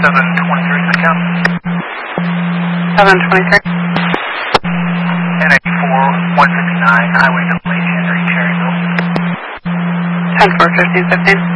723, account. 723. NA4, 159, highway completion, reach Cherryville. 10-4, 15-15.